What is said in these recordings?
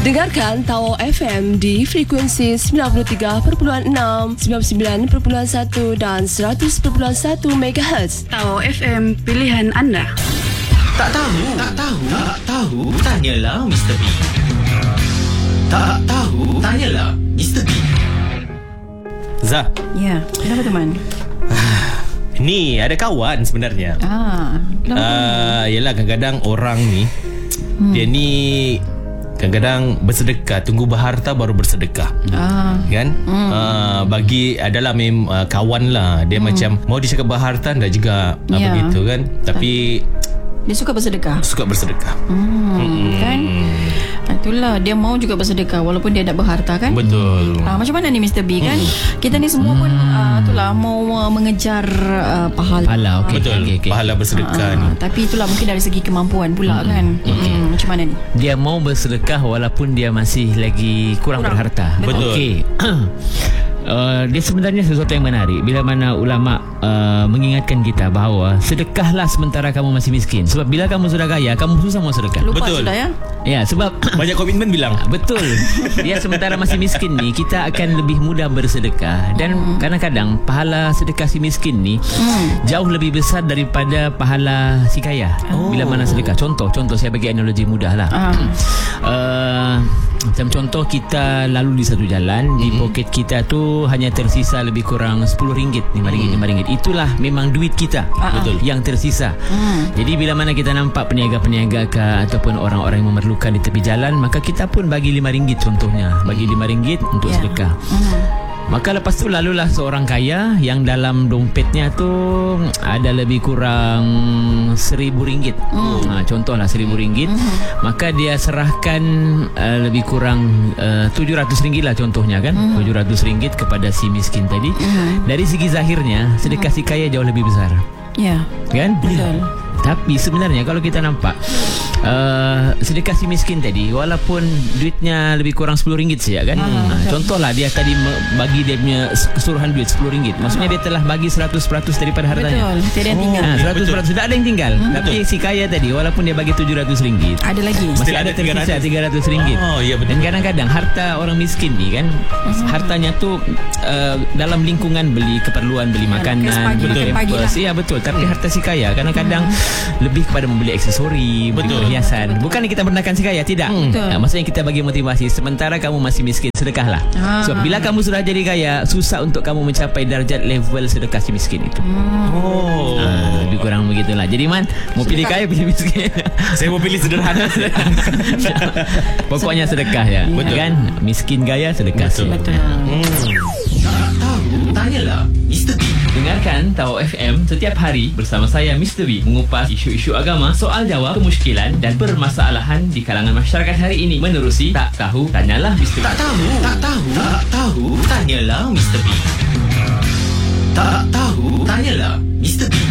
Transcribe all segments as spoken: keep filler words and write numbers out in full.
Dengarkan Tau F M di frekuensi sembilan puluh tiga perpuluhan enam, sembilan puluh sembilan perpuluhan satu dan seratus perpuluhan satu megahertz. Tau F M, pilihan anda. Tak tahu? Tak tahu? Tak tahu? Tanyalah Mister B. Tak tahu? Tanyalah Mister B. Zah. Ya, kenapa teman? Ni ada kawan sebenarnya. Ah, kenapa? Uh, yelah kadang-kadang orang ni hmm. dia ni kadang-kadang bersedekah, tunggu berharta baru bersedekah. Ah. Kan? Hmm. Uh, bagi adalah mem uh, kawan lah. Dia hmm. macam mau dia cakap berharta dah juga yeah. apa gitu kan. Tapi dia suka bersedekah. Suka bersedekah. Hmm. Hmm. Kan? Itulah, dia mau juga bersedekah walaupun dia tak berharta kan. Betul. Ah, macam mana ni Mister B kan? Hmm. Kita ni semua pun uh, itulah mau uh, mengejar uh, pahala. Pahala, okay. Betul. Okay, okay. Pahala bersedekah uh, ni. Tapi itulah mungkin dari segi kemampuan pula hmm. kan. Okay. Hmm. Macam mana ni? Dia mau bersedekah walaupun dia masih lagi kurang, kurang. berharta. Betul. Okey. Uh, dia sebenarnya sesuatu yang menarik bila mana ulama uh, mengingatkan kita bahawa sedekahlah sementara kamu masih miskin. Sebab bila kamu sudah kaya, kamu susah mau sedekah. Lupa betul. Sudah ya? Ya, sebab banyak komitmen bilang. Betul. Dia sementara masih miskin ni, kita akan lebih mudah bersedekah. Dan hmm. kadang-kadang pahala sedekah si miskin ni hmm. jauh lebih besar daripada pahala si kaya. Oh. Bila mana sedekah. Contoh, contoh saya bagi analogi mudah lah. Hmm. Uh, macam contoh kita lalu di satu jalan, hmm. di poket kita tu hanya tersisa lebih kurang sepuluh ringgit, lima ringgit, lima ringgit. Itulah memang duit kita. Uh-huh. Betul. Yang tersisa. Hmm. Jadi bila mana kita nampak peniaga-peniaga ke ataupun orang-orang yang memerlukan di tepi jalan, maka kita pun bagi lima ringgit contohnya. Bagi lima ringgit untuk yeah. sedekah. Hmm. Maka lepas tu lalulah seorang kaya yang dalam dompetnya tu ada lebih kurang seribu ringgit. Mm. Ha, contohlah seribu ringgit. Mm. Maka dia serahkan uh, lebih kurang uh, tujuh ratus ringgit lah contohnya kan. Mm. tujuh ratus ringgit kepada si miskin tadi. Mm. Dari segi zahirnya sedekah si kaya jauh lebih besar. Ya. Yeah. Kan? Betul. Tapi sebenarnya kalau kita nampak uh, sedekah si miskin tadi walaupun duitnya lebih kurang sepuluh ringgit saja kan. Hmm, ha, contohlah dia tadi bagi dia punya keseluruhan duit sepuluh ringgit. Maksudnya dia telah bagi seratus peratus daripada hartanya. Betul. Tidak ada yang tinggal. Ha, seratus peratus sudah ada yang tinggal. Hmm, Tapi betul. si kaya tadi walaupun dia bagi tujuh ratus ringgit, ada lagi. Masih ada tersisa tiga ratus ringgit. Oh, iya betul. Dan kadang-kadang harta orang miskin ni kan, hmm. hartanya tu uh, dalam lingkungan beli keperluan, beli makanan, beli pampers. Iya betul. Tapi harta si kaya kadang-kadang hmm. lebih kepada membeli aksesori, betul, perhiasan. Bukan kita merendahkan si kaya, tidak. Hmm. Nah, maksudnya kita bagi motivasi. Sementara kamu masih miskin, sedekahlah. Ah. Sebab bila kamu sudah jadi kaya, susah untuk kamu mencapai darjat level sedekah si miskin itu. Hmm. Oh, ah, lebih kurang begitulah. Jadi man, mau sedekah. Pilih kaya, pilih miskin. Saya mau pilih sederhana. Pokoknya sedekah ya. Betul. Kan? Miskin kaya, sedekah. Betul. Betul. Hmm. Tak tahu? Tanyalah Mister B. Dengarkan Tau F M setiap hari bersama saya Mister B mengupas isu-isu agama, soal jawab, kemusykilan dan permasalahan di kalangan masyarakat hari ini menerusi Tak Tahu Tanyalah Mister B. Tak tahu? Tak tahu? Tak tahu? Tanyalah Mister B. Tak tahu? Tanyalah Mister B.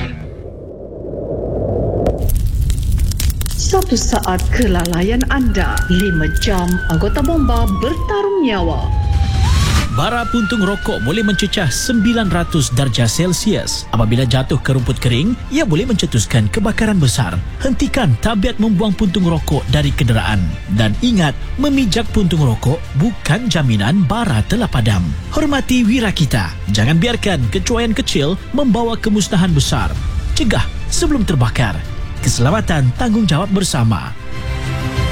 Suatu saat kelalaian anda, lima jam anggota bomba bertarung nyawa. Bara puntung rokok boleh mencecah sembilan ratus darjah Celsius. Apabila jatuh ke rumput kering, ia boleh mencetuskan kebakaran besar. Hentikan tabiat membuang puntung rokok dari kenderaan. Dan ingat, memijak puntung rokok bukan jaminan bara telah padam. Hormati wira kita. Jangan biarkan kecuaian kecil membawa kemusnahan besar. Cegah sebelum terbakar. Keselamatan tanggungjawab bersama.